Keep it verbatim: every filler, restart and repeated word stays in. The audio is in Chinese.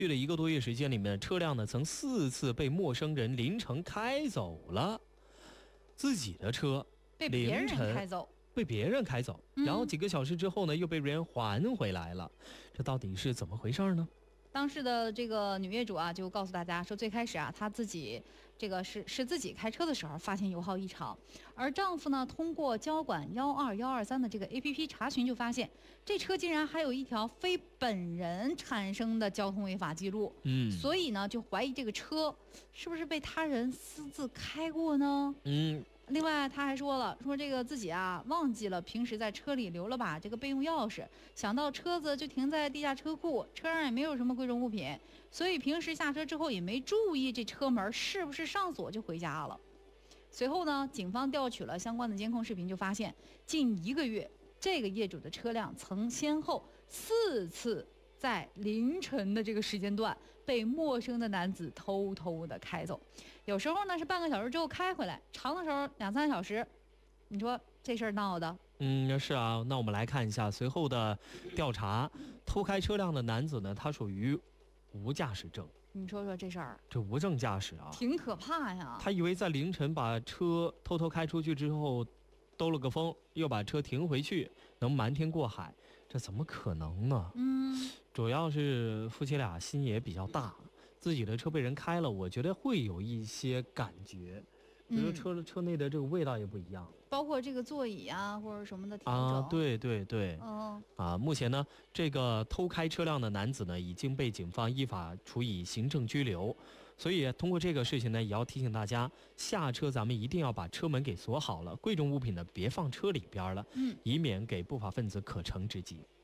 去了一个多月时间里面，车辆呢曾四次被陌生人凌晨开走了，自己的车被别人开走， 被别人开走， 嗯、 然后几个小时之后呢又被人还回来了，这到底是怎么回事呢？ 当时的这个女业主啊，就告诉大家说，最开始啊，她自己这个是是自己开车的时候发现油耗异常，而丈夫呢，通过交管幺二幺二三的这个 A P P 查询，就发现这车竟然还有一条非本人产生的交通违法记录， 嗯， 所以呢，就怀疑这个车是不是被他人私自开过呢？ 嗯。 另外，他还说了，说这个自己啊忘记了平时在车里留了把这个备用钥匙，想到车子就停在地下车库，车上也没有什么贵重物品，所以平时下车之后也没注意这车门是不是上锁就回家了。随后呢，警方调取了相关的监控视频，就发现近一个月，这个业主的车辆曾先后四次在凌晨的这个时间段被陌生的男子偷偷的开走，有时候呢是半个小时之后开回来，长的时候两三个小时。你说这事儿闹的？ 嗯，是啊。那我们来看一下随后的调查，偷开车辆的男子呢，他属于无驾驶证。 你说说这事儿， 这无证驾驶啊， 挺可怕呀。 他以为在凌晨把车偷偷开出去之后，兜了个风，又把车停回去，能瞒天过海，这怎么可能呢？ 嗯， 主要是夫妻俩心也比较大，自己的车被人开了，我觉得会有一些感觉，比如车、嗯、车内的这个味道也不一样， 包括这个座椅啊或者什么的调整啊，对对对， 嗯啊，目前呢，这个偷开车辆的男子呢已经被警方依法处以行政拘留，所以通过这个事情呢，也要提醒大家，下车咱们一定要把车门给锁好了，贵重物品呢别放车里边了， 嗯， 以免给不法分子可乘之机。